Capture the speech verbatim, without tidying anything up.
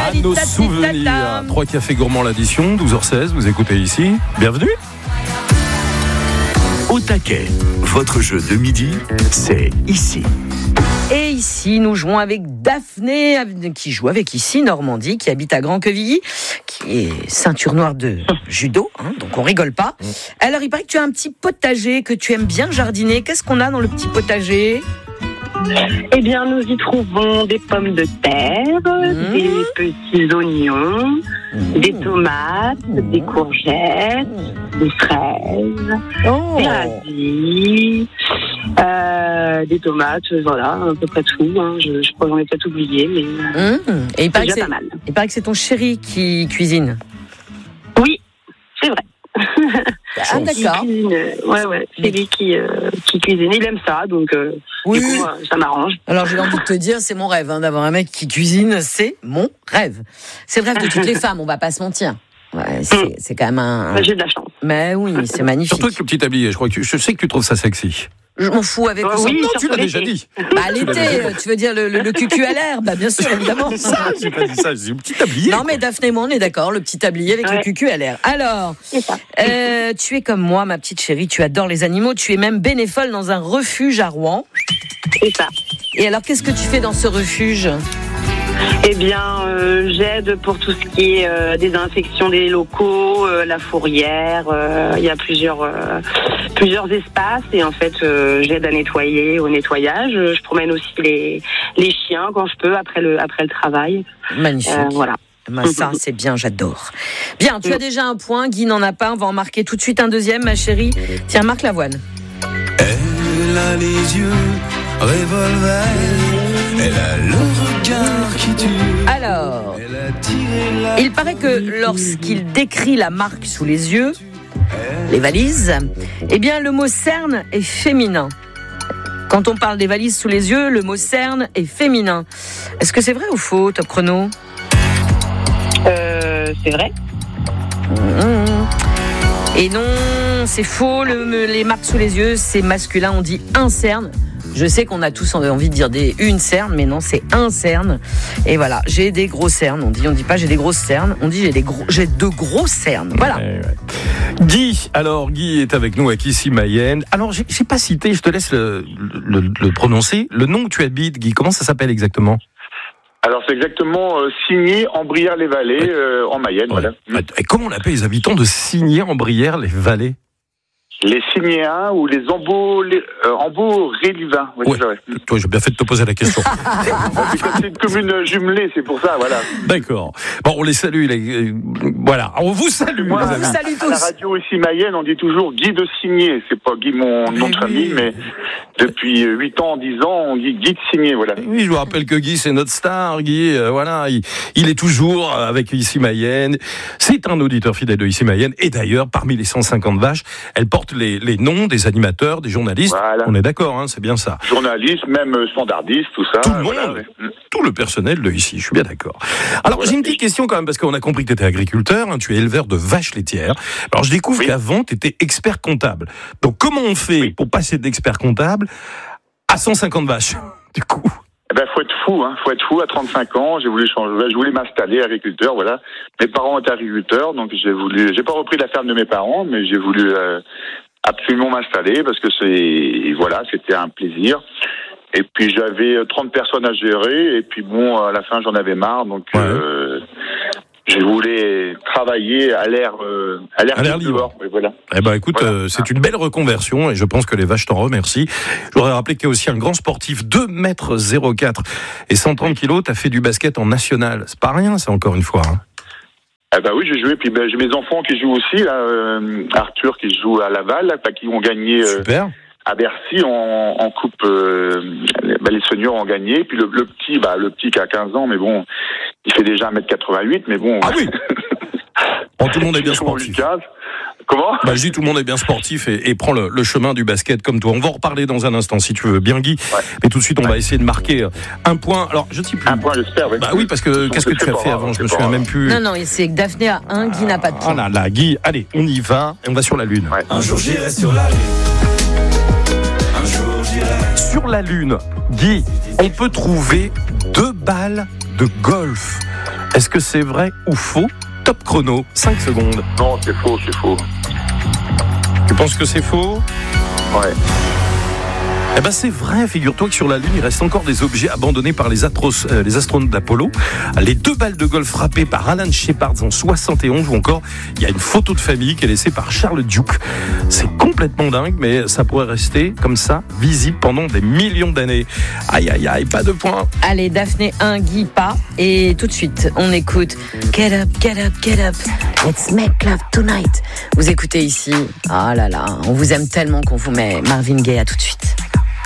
À nos souvenirs. Trois cafés gourmands l'addition, douze heures seize, vous écoutez ici. Bienvenue. Au taquet, votre jeu de midi, c'est ici. Et ici, nous jouons avec Daphné, qui joue avec ici, Normandie, qui habite à Grand-Quevilly, qui est ceinture noire de judo, hein, donc on rigole pas. Alors, il paraît que tu as un petit potager, que tu aimes bien jardiner. Qu'est-ce qu'on a dans le petit potager ? Eh bien, nous y trouvons des pommes de terre, mmh. des petits oignons, mmh. des tomates, mmh. des courgettes, mmh. des fraises, oh. des radis, euh, des tomates, voilà, à peu près tout. Hein. Je, je crois que j'en ai peut-être oublié, mais mmh. Et il paraît c'est que c'est, pas mal. Il paraît que c'est ton chéri qui cuisine. Oui, c'est vrai. Ah, d'accord. Cuisine, ouais, ouais, c'est lui qui, euh, qui cuisine. Il aime ça, donc euh, oui. du coup, euh, ça m'arrange. Alors, j'ai envie de te dire, c'est mon rêve, hein, d'avoir un mec qui cuisine, c'est mon rêve. C'est le rêve de toutes les femmes, on va pas se mentir. Ouais, c'est, mm. c'est quand même un... J'ai de la chance. Mais oui, c'est magnifique. Surtout avec le petit tablier, je crois que tu, je sais que tu trouves ça sexy. Je m'en fous avec oh, le oui, Non, tu l'as déjà dit. Bah, l'été, tu veux dire le, le, le cucu à l'air. Bah, bien sûr, évidemment. Ça, j'ai pas dit ça, j'ai dit le petit tablier. Non, mais Daphné et moi, on est d'accord, le petit tablier avec ouais. le cucu à l'air. Alors, euh, tu es comme moi, ma petite chérie, tu adores les animaux, tu es même bénévole dans un refuge à Rouen. C'est ça. Et alors, qu'est-ce que tu fais dans ce refuge ? Eh bien, euh, j'aide pour tout ce qui est euh, désinfection des locaux, euh, la fourrière. Euh, il y a plusieurs euh, plusieurs espaces et en fait, euh, j'aide à nettoyer, au nettoyage. Je promène aussi les les chiens quand je peux après le après le travail. Magnifique. Euh, voilà. Ben ça, c'est bien, j'adore. Bien, tu as déjà un point, Guy n'en a pas. On va en marquer tout de suite un deuxième, ma chérie. Tiens, Marc Lavoine. Elle a les yeux revolver. Elle a le regard qui tue. Alors, il paraît que lorsqu'il décrit la marque sous les yeux, les valises, eh bien le mot cerne est féminin. Quand on parle des valises sous les yeux, le mot cerne est féminin. Est-ce que c'est vrai ou faux, Top Chrono ? Euh, c'est vrai. Et non, c'est faux. Le, les marques sous les yeux, c'est masculin. On dit un cerne. Je sais qu'on a tous envie de dire des une cerne, mais non, c'est un cerne. Et voilà, j'ai des gros cernes. On dit, on dit pas j'ai des grosses cernes. On dit j'ai des gros, j'ai de gros cernes. Voilà. Ouais, ouais. Guy, alors Guy est avec nous, avec ici Mayenne. Alors j'ai, j'ai pas cité, je te laisse le, le, le prononcer. Le nom que tu habites, Guy, comment ça s'appelle exactement ? Alors c'est exactement euh, Signé-en-Brière-les-Vallées, ouais. euh, en Mayenne. Ouais. Voilà. Et comment on appelle les habitants de Signé-en-Brière-les-Vallées ? Les Signéens ou les Ambo-Rélivins. Ouais, ouais. Toi, j'ai bien fait de te poser la question. C'est comme c'est une commune jumelée, c'est pour ça, voilà. D'accord. Bon, on les salue. Les... Voilà, on vous salue. Moi, les amis. Salue tous. À la radio ici Mayenne, on dit toujours Guy de Signé. C'est pas Guy mon nom de famille, mais depuis huit ans, dix ans, on dit Guy de Signé, voilà. Oui, je vous rappelle que Guy, c'est notre star. Guy, euh, voilà, il, il est toujours avec ici Mayenne. C'est un auditeur fidèle de ici Mayenne. Et d'ailleurs, parmi les cent cinquante vaches, elle porte Les, les noms des animateurs, des journalistes. Voilà. On est d'accord, hein, c'est bien ça. Journalistes, même standardistes, tout ça. Tout le monde, voilà, ouais. Tout le personnel de ici, je suis bien d'accord. Alors, voilà. J'ai une petite question quand même, parce qu'on a compris que tu étais agriculteur, hein, tu es éleveur de vaches laitières. Alors, je découvre oui. qu'avant, tu étais expert comptable. Donc, comment on fait oui. pour passer d'expert comptable à cent cinquante vaches, du coup ? Eh ben, faut être fou, hein. Faut être fou. À trente-cinq ans, j'ai voulu changer, je voulais m'installer agriculteur, voilà. Mes parents étaient agriculteurs, donc j'ai voulu, j'ai pas repris la ferme de mes parents, mais j'ai voulu euh, absolument m'installer parce que c'est, voilà, c'était un plaisir. Et puis j'avais trente personnes à gérer, et puis bon, à la fin j'en avais marre, donc ouais. euh, je voulais travailler à l'air, euh, à l'air, à l'air libre. Et voilà. Eh ben, écoute, voilà. euh, c'est une belle reconversion et je pense que les vaches t'en remercient. Je voudrais rappeler que tu es aussi un grand sportif, deux mètres zéro quatre et cent trente kilos. Tu as fait du basket en national. C'est pas rien, ça, encore une fois. Hein. Ah bah oui, j'ai joué. Puis ben, j'ai mes enfants qui jouent aussi. Là, euh, Arthur qui joue à Laval, là, qui ont gagné. Euh, Super. À Bercy, en, en coupe, euh, bah, les seniors ont gagné. Puis le, le petit, bah, le petit qui a quinze ans, mais bon, il fait déjà un mètre quatre-vingt-huit, mais bon. Ah oui. Bon, tout le monde est bien sportif. Comment ? Bah, je dis tout le monde est bien sportif et, et prend le, le chemin du basket comme toi. On va en reparler dans un instant si tu veux bien, Guy. Ouais. Mais tout de suite, on ouais. va essayer de marquer un point. Alors, je ne sais plus. Un point, j'espère. Oui. Bah oui, parce que qu'est-ce que tu as fait avant ? Je me souviens même plus. Non, non, c'est que Daphné a un, Guy n'a pas de point. Ah là là, Guy, allez, on y va et on va sur la Lune. Ouais. Un jour j'irai sur la Lune. Sur la Lune, Guy, on peut trouver deux balles de golf. Est-ce que c'est vrai ou faux? Top chrono, cinq secondes. Non, c'est faux, c'est faux. Tu penses que c'est faux? Ouais. Eh ben c'est vrai, figure-toi que sur la Lune, il reste encore des objets abandonnés par les, atros, euh, les astronautes d'Apollo. Les deux balles de golf frappées par Alan Shepard en soixante et onze, ou encore, il y a une photo de famille qui est laissée par Charles Duke. C'est complètement dingue, mais ça pourrait rester comme ça, visible pendant des millions d'années. Aïe, aïe, aïe, pas de points. Allez, Daphné un, Guy pas. Et tout de suite, on écoute Get up, get up, get up. Let's make love tonight. Vous écoutez ici. Ah là là, on vous aime tellement qu'on vous met Marvin Gaye. À tout de suite.